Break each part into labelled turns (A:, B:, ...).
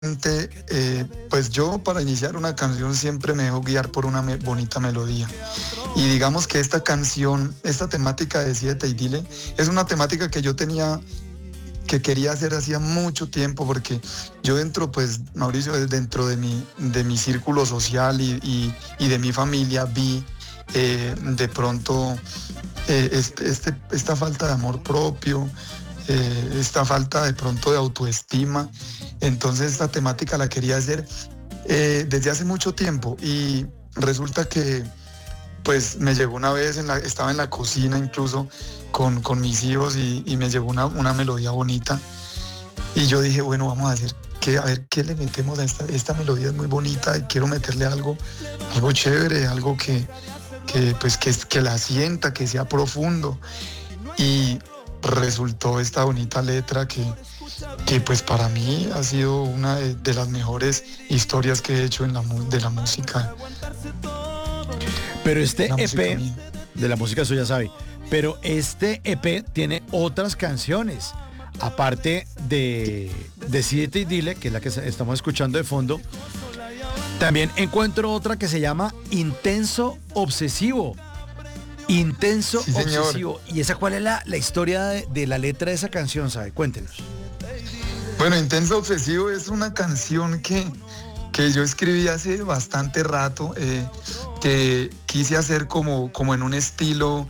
A: Pues yo para iniciar una canción siempre me dejo guiar por una bonita melodía. Y digamos que esta canción, esta temática de Siete y Dile, es una temática que yo tenía, que quería hacer hacía mucho tiempo, porque yo dentro, pues Mauricio, dentro de mi círculo social y de mi familia vi de pronto esta falta de amor propio, esta falta de pronto de autoestima. Entonces esta temática la quería hacer desde hace mucho tiempo y resulta que pues me llegó una vez, estaba en la cocina incluso con mis hijos y me llegó una melodía bonita y yo dije, bueno, vamos a hacer, a ver qué le metemos a esta melodía, es muy bonita y quiero meterle algo chévere, algo que la sienta, que sea profundo. Y resultó esta bonita letra que pues para mí ha sido una de las mejores historias que he hecho de la música.
B: Pero este
A: La música
B: EP
A: mía.
B: de la música suya sabe, pero este EP tiene otras canciones, aparte de Siete y Dile, que es la que estamos escuchando de fondo. También encuentro otra que se llama Intenso Obsesivo. Intenso
A: Sí, señor.
B: Obsesivo. ¿Y esa cuál es la historia de la letra de esa canción, sabe? Cuéntenos.
A: Bueno, Intenso Obsesivo es una canción que yo escribí hace bastante rato, que quise hacer como en un estilo,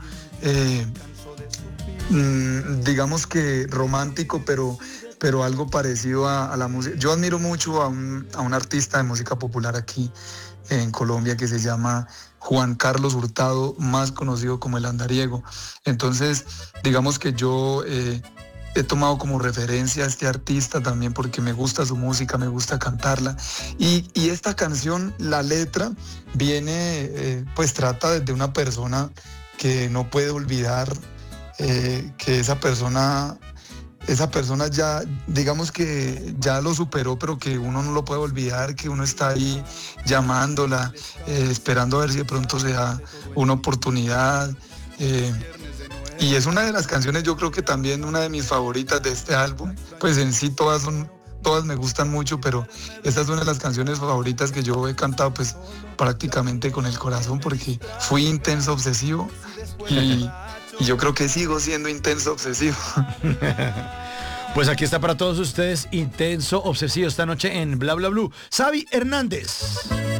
A: digamos que romántico, pero algo parecido a la música. Yo admiro mucho a un artista de música popular aquí en Colombia que se llama Juan Carlos Hurtado, más conocido como el Andariego. Entonces, digamos que yo he tomado como referencia a este artista también porque me gusta su música, me gusta cantarla. Y esta canción, la letra, pues trata de una persona que no puede olvidar que esa persona ya, digamos que ya lo superó, pero que uno no lo puede olvidar, que uno está ahí llamándola, esperando a ver si de pronto se da una oportunidad. Y es una de las canciones, yo creo que también una de mis favoritas de este álbum. Pues en sí todas me gustan mucho, pero esta es una de las canciones favoritas que yo he cantado pues prácticamente con el corazón, porque fui intenso obsesivo y, y yo creo que sigo siendo intenso obsesivo.
B: Pues aquí está para todos ustedes Intenso Obsesivo esta noche en Bla Bla Blue. Xavi Hernández.